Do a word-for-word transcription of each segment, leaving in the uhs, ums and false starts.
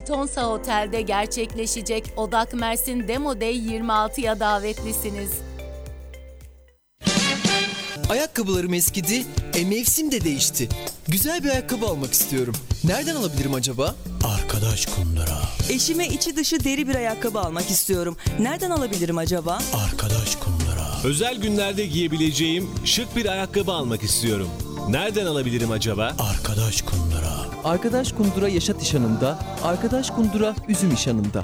Tonsa Otel'de gerçekleşecek Odak Mersin Demo Day yirmi altıya davetlisiniz. Ayakkabılarım eskidi, e mevsim de değişti. Güzel bir ayakkabı almak istiyorum. Nereden alabilirim acaba? Arkadaş Kundura. Eşime içi dışı deri bir ayakkabı almak istiyorum. Nereden alabilirim acaba? Arkadaş Kundura. Özel günlerde giyebileceğim şık bir ayakkabı almak istiyorum. Nereden alabilirim acaba? Arkadaş Kundura. Arkadaş Kundura Yaşat İşhanı'nda, Arkadaş Kundura Üzüm İşhanı'nda.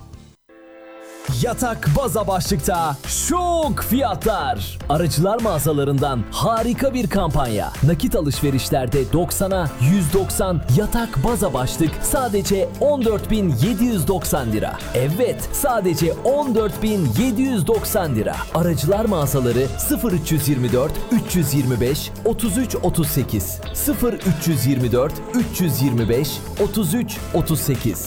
Yatak baza başlıkta şok fiyatlar. Aracılar mağazalarından harika bir kampanya. Nakit alışverişlerde doksana yüz doksan yatak baza başlık sadece on dört bin yedi yüz doksan lira. Evet, sadece on dört bin yedi yüz doksan lira. Aracılar mağazaları sıfır üç yirmi dört üç yüz yirmi beş otuz üç otuz sekiz sıfır üç yirmi dört üç yüz yirmi beş otuz üç otuz sekiz.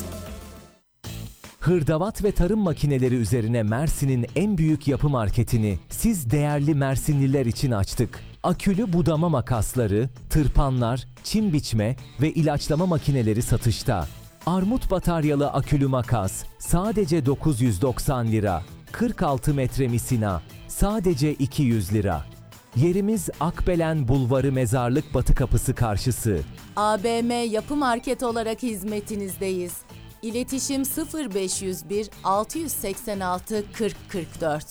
Hırdavat ve tarım makineleri üzerine Mersin'in en büyük yapı marketini siz değerli Mersinliler için açtık. Akülü budama makasları, tırpanlar, çim biçme ve ilaçlama makineleri satışta. Armut bataryalı akülü makas sadece dokuz yüz doksan lira. kırk altı metre misina sadece iki yüz lira. Yerimiz Akbelen Bulvarı Mezarlık Batı Kapısı karşısı. A B M Yapı Market olarak hizmetinizdeyiz. İletişim sıfır beş yüz bir altı seksen altı kırk kırk dört.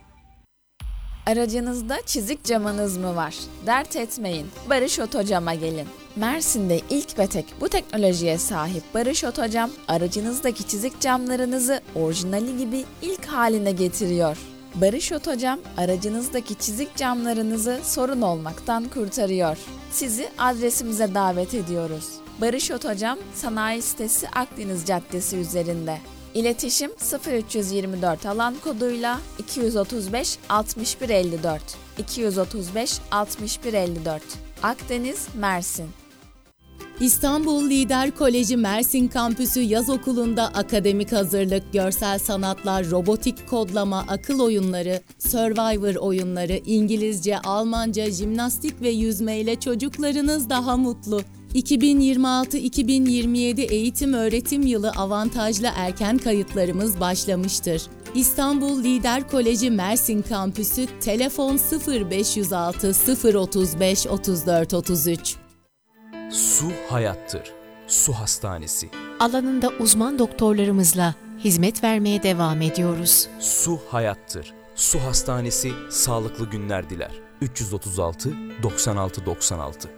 Aracınızda çizik camınız mı var? Dert etmeyin, Barış Otocam'a gelin. Mersin'de ilk ve tek bu teknolojiye sahip Barış Otocam, aracınızdaki çizik camlarınızı orijinali gibi ilk haline getiriyor. Barış Otocam, aracınızdaki çizik camlarınızı sorun olmaktan kurtarıyor. Sizi adresimize davet ediyoruz. Barış Otocam, sanayi sitesi Akdeniz Caddesi üzerinde. İletişim sıfır üç yirmi dört alan koduyla iki yüz otuz beş altmış bir elli dört. iki yüz otuz beş altmış bir elli dört. Akdeniz, Mersin. İstanbul Lider Koleji Mersin Kampüsü Yaz Okulu'nda akademik hazırlık, görsel sanatlar, robotik kodlama, akıl oyunları, Survivor oyunları, İngilizce, Almanca, jimnastik ve yüzme ile çocuklarınız daha mutlu. iki bin yirmi altı iki bin yirmi yedi eğitim öğretim yılı avantajlı erken kayıtlarımız başlamıştır. İstanbul Lider Koleji Mersin Kampüsü, telefon sıfır beş yüz altı sıfır otuz beş otuz dört otuz üç. Su hayattır. Su Hastanesi. Alanında uzman doktorlarımızla hizmet vermeye devam ediyoruz. Su hayattır. Su Hastanesi sağlıklı günler diler. üç yüz otuz altı doksan altı doksan altı.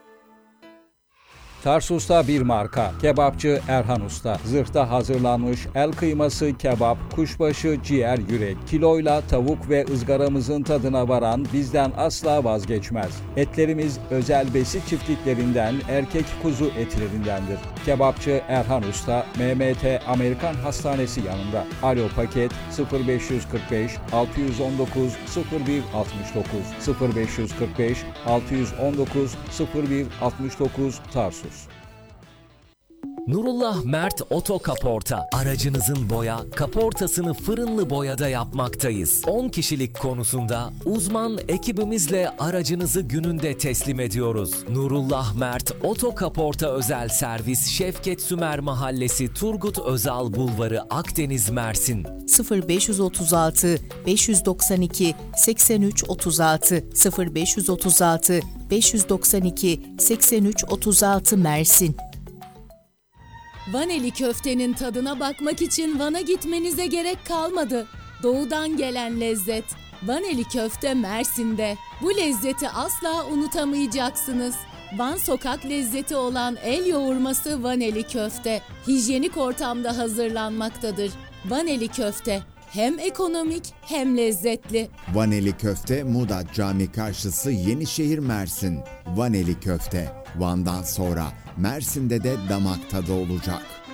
Tarsus'ta bir marka. Kebapçı Erhan Usta. Zırhta hazırlanmış el kıyması, kebap, kuşbaşı, ciğer, yürek. Kiloyla tavuk ve ızgaramızın tadına varan bizden asla vazgeçmez. Etlerimiz özel besi çiftliklerinden, erkek kuzu etlerindendir. Kebapçı Erhan Usta, M M T Amerikan Hastanesi yanında. Alo paket sıfır beş kırk beş altı yüz on dokuz sıfır bir altmış dokuz sıfır beş kırk beş altı yüz on dokuz sıfır bir altmış dokuz Tarsus. Nurullah Mert Oto Kaporta. Aracınızın boya, kaportasını fırınlı boyada yapmaktayız. on kişilik konusunda uzman ekibimizle aracınızı gününde teslim ediyoruz. Nurullah Mert Oto Kaporta Özel Servis, Şevket Sümer Mahallesi, Turgut Özal Bulvarı, Akdeniz, Mersin. sıfır beş otuz altı beş doksan iki seksen üç otuz altı sıfır beş otuz altı beş doksan iki seksen üç otuz altı Mersin. Vaneli köftenin tadına bakmak için Van'a gitmenize gerek kalmadı. Doğudan gelen lezzet. Vaneli köfte Mersin'de. Bu lezzeti asla unutamayacaksınız. Van sokak lezzeti olan el yoğurması Vaneli köfte. Hijyenik ortamda hazırlanmaktadır. Vaneli köfte hem ekonomik hem lezzetli. Vaneli köfte Muğdat Cami karşısı Yenişehir, Mersin. Vaneli köfte Van'dan sonra Mersin'de de damak tadı olacak.